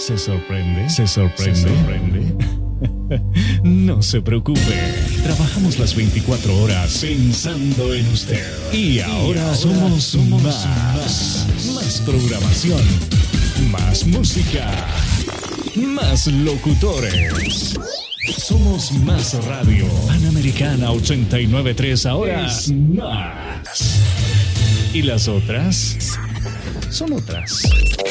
¿Se sorprende? ¿Se sorprende? ¿Se sorprende? No se preocupe, trabajamos las 24 horas pensando en usted. Y ahora somos más programación, más música, más locutores. Somos Más Radio. Panamericana 89.3 ahora es más. ¿Y las otras? Son otras.